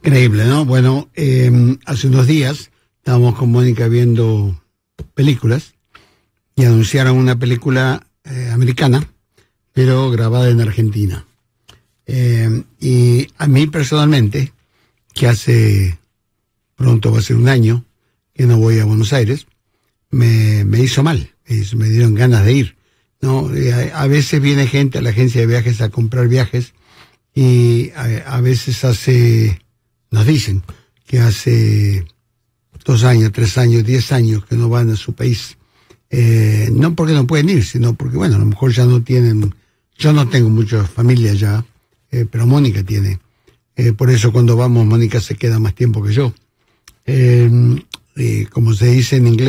Increíble, ¿no? Bueno, hace unos días estábamos con Mónica viendo películas y anunciaron una película americana, pero grabada en Argentina. Y a mí personalmente, que hace pronto va a ser un año que no voy a Buenos Aires, me hizo mal, me dieron ganas de ir, ¿no? A veces viene gente a la agencia de viajes a comprar viajes y a veces nos dicen que hace 2 años, 3 años, 10 años que no van a su país. No porque no pueden ir, sino porque, bueno, a lo mejor ya no tienen. Yo no tengo mucha familia ya, pero Mónica tiene. Por eso cuando vamos, Mónica se queda más tiempo que yo. Como se dice en inglés,